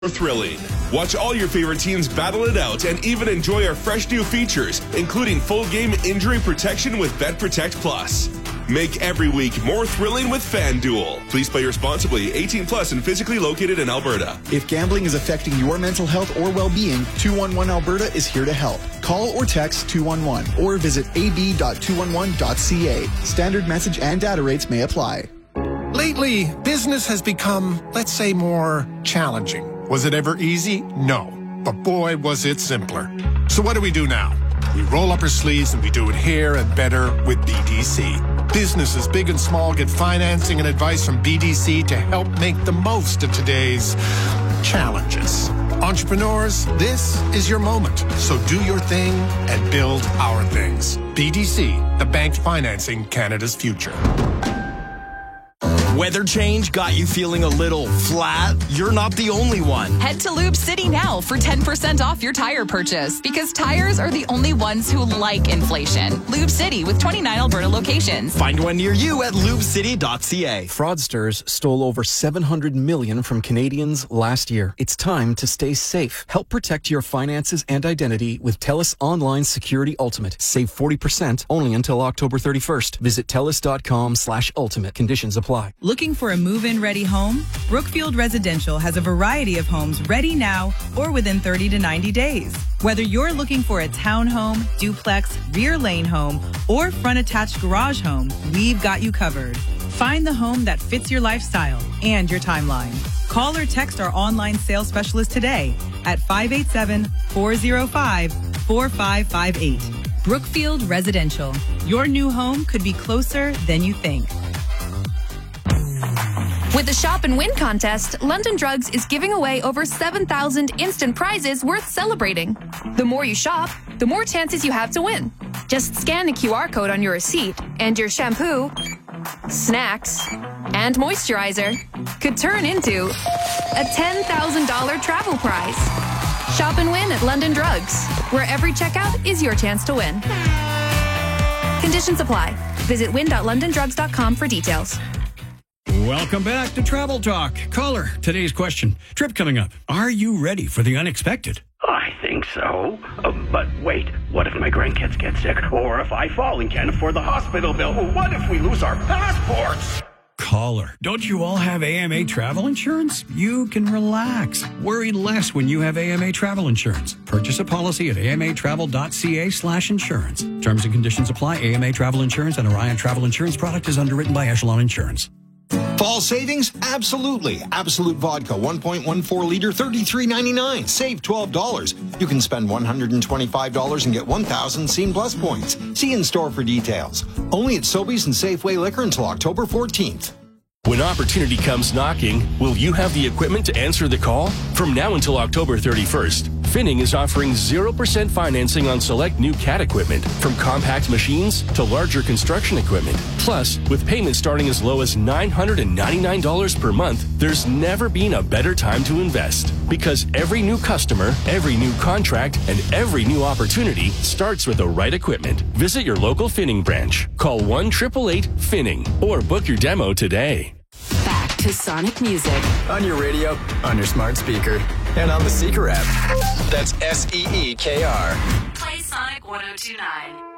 Thrilling. Watch all your favorite teams battle it out and even enjoy our fresh new features, including full game injury protection with BetProtect Plus. Make every week more thrilling with FanDuel. Please play responsibly, 18 plus and physically located in Alberta. If gambling is affecting your mental health or well-being, 211 Alberta is here to help. Call or text 211 or visit ab.211.ca. Standard message and data rates may apply. Lately, business has become, let's say, more challenging. Was it ever easy? No. But boy, was it simpler. So what do we do now? We roll up our sleeves and we do it here and better with BDC. Businesses big and small get financing and advice from BDC to help make the most of today's challenges. Entrepreneurs, this is your moment. So do your thing and build our things. BDC, the bank financing Canada's future. Weather change got you feeling a little flat? You're not the only one. Head to Lube City now for 10% off your tire purchase, because tires are the only ones who like inflation. Lube City with 29 Alberta locations. Find one near you at lubecity.ca. Fraudsters stole over $700 million from Canadians last year. It's time to stay safe. Help protect your finances and identity with TELUS Online Security Ultimate. Save 40% only until October 31st. Visit TELUS.com/ultimate. Conditions apply. Looking for a move-in ready home? Brookfield Residential has a variety of homes ready now or within 30 to 90 days. Whether you're looking for a townhome, duplex, rear lane home, or front attached garage home, we've got you covered. Find the home that fits your lifestyle and your timeline. Call or text our online sales specialist today at 587-405-4558. Brookfield Residential. Your new home could be closer than you think. With the Shop and Win contest, London Drugs is giving away over 7,000 instant prizes worth celebrating. The more you shop, the more chances you have to win. Just scan the QR code on your receipt, and your shampoo, snacks, and moisturizer could turn into a $10,000 travel prize. Shop and win at London Drugs, where every checkout is your chance to win. Conditions apply. Visit win.londondrugs.com for details. Welcome back to Travel Talk. Caller, today's question. Trip coming up. Are you ready for the unexpected? I think so. But wait, what if my grandkids get sick? Or if I fall and can't afford the hospital bill? What if we lose our passports? Caller, don't you all have AMA travel insurance? You can relax. Worry less when you have AMA travel insurance. Purchase a policy at amatravel.ca/insurance. Terms and conditions apply. AMA travel insurance and Orion travel insurance product is underwritten by Echelon Insurance. Fall savings? Absolutely. Absolute Vodka, 1.14 liter, $33.99. Save $12. You can spend $125 and get 1,000 Scene Plus points. See in store for details. Only at Sobeys and Safeway Liquor until October 14th. When opportunity comes knocking, will you have the equipment to answer the call? From now until October 31st, Finning is offering 0% financing on select new CAT equipment, from compact machines to larger construction equipment. Plus, with payments starting as low as $999 per month, there's never been a better time to invest. Because every new customer, every new contract, and every new opportunity starts with the right equipment. Visit your local Finning branch. Call 1-888-FINNING or book your demo today. Back to Sonic Music. On your radio, on your smart speaker, and on the Seeker app. That's SEEKR. Play Sonic 102.9.